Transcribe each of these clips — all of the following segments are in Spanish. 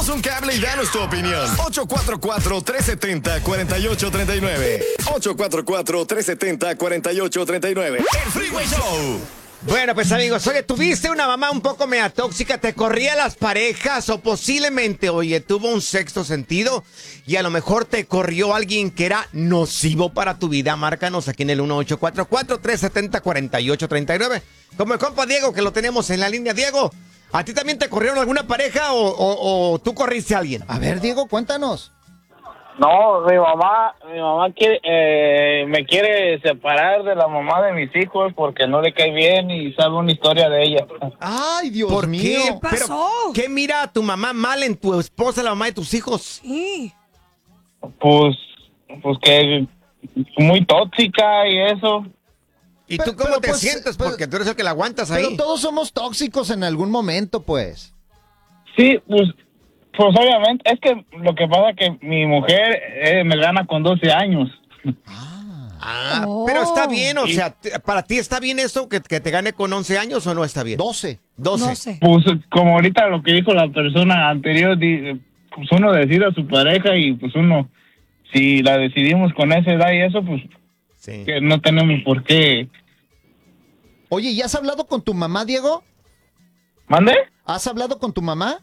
Échanos un cable y danos tu opinión. 844-370-4839. 844-370-4839. El Freeway Show. Bueno, pues amigos, oye, ¿tuviste una mamá un poco media tóxica? ¿Te corría las parejas? O posiblemente, oye, tuvo un sexto sentido y a lo mejor te corrió alguien que era nocivo para tu vida. Márcanos aquí en el 1844-370-4839. Como el compa Diego, que lo tenemos en la línea. Diego, ¿a ti también te corrieron alguna pareja o tú corriste a alguien? A ver, Diego, cuéntanos. No, mi mamá me quiere separar de la mamá de mis hijos porque no le cae bien y sabe una historia de ella. Ay, Dios ¿Por mío. qué? ¿Qué pasó? Pero, ¿qué mira a tu mamá mal en tu esposa, la mamá de tus hijos? Sí. Pues que muy tóxica y eso. ¿Y Pero- tú cómo pero, te pues, sientes? pues, Porque tú eres el que la aguantas Pero ahí. todos somos tóxicos en algún momento, pues. Sí, pues obviamente, es que lo que pasa es que mi mujer me gana con 12 años. Ah, Oh. pero está bien, o sea, ¿para ti está bien eso que te gane con 11 años o no está bien? 12. 12. No sé. Pues como ahorita lo que dijo la persona anterior, pues uno decide a su pareja y pues uno, si la decidimos con esa edad y eso, pues Sí. que no tenemos por qué. Oye, ¿y has hablado con tu mamá, Diego? ¿Mande? ¿Has hablado con tu mamá?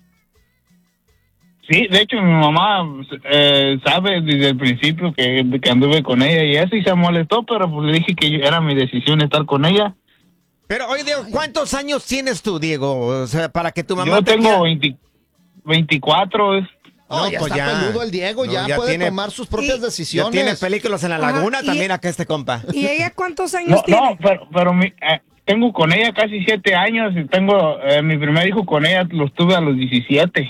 Sí, de hecho mi mamá sabe desde el principio que anduve con ella y eso y se molestó, pero pues le dije que era mi decisión estar con ella. Pero, oye, Diego, ¿cuántos años tienes tú, Diego? O sea, para que tu mamá Yo te tengo quiera. 24. No, ya pues está peludo el Diego, No, ya puede tiene- tomar sus propias Y- Ya decisiones. tiene películas en la laguna, Ajá, también acá este compa. ¿Y ella cuántos años No, tiene? pero tengo con ella casi 7 años y tengo mi primer hijo con ella, los tuve a los 17.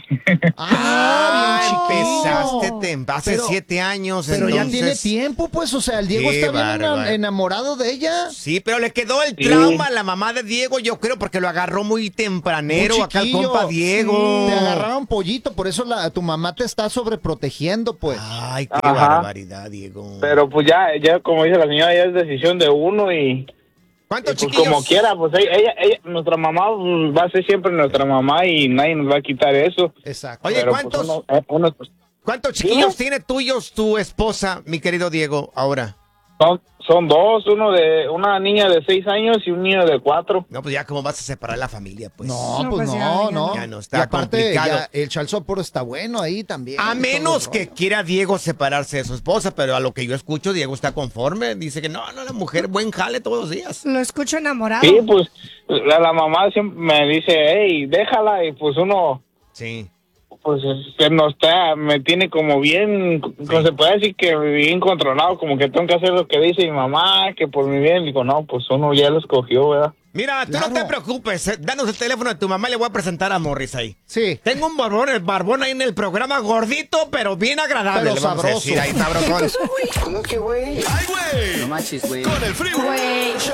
Ah, bien empezaste chiquito. hace Pero- 7 años. Pero ya entonces- tiene tiempo, pues, o sea, el Diego Qué está bien bárbaro. enamorado de ella. Sí, pero le quedó el Sí. trauma a la mamá de Diego, yo creo, porque lo agarró muy tempranero Muy acá el chiquillo. compa Diego. Te agarraron pollito, por eso tu mamá te está sobreprotegiendo, pues. Ay, qué Ajá. barbaridad, Diego. Pero pues ya como dice la señora, ya es decisión de uno y ¿Cuántos pues chiquillos? como quiera, pues ella, nuestra mamá pues, va a ser siempre nuestra mamá y nadie nos va a quitar eso. Exacto. Oye, Pero, ¿cuántos, Pues, ¿cuántos chiquillos tiene tuyos tu esposa, mi querido Diego, ahora? son dos, una niña de 6 años y un niño de 4. No, pues ya cómo vas a separar la familia, pues. No, No, pues pues no, ya no. Ya no, está y aparte, complicado. ya el chalsoporo está bueno ahí también. A y todo menos el que rollo. quiera Diego separarse de su esposa, pero a lo que yo escucho, Diego está conforme. Dice que no, la mujer buen jale todos los días. Lo escucho enamorado. Sí, pues la mamá siempre me dice, hey, déjala y pues uno... Sí. Pues me tiene como bien, como se puede decir que bien controlado, como que tengo que hacer lo que dice mi mamá, que por mi bien, digo, no, pues uno ya lo escogió, ¿verdad? Mira, tú no Claro. te preocupes, danos el teléfono de tu mamá y le voy a presentar a Morris ahí. Sí. Tengo un barbón ahí en el programa, gordito, pero bien agradable. Pero le vamos a sabroso. decir ahí, sabrosón. ¡Ay, güey! No manches, güey. Con el Freeway Show.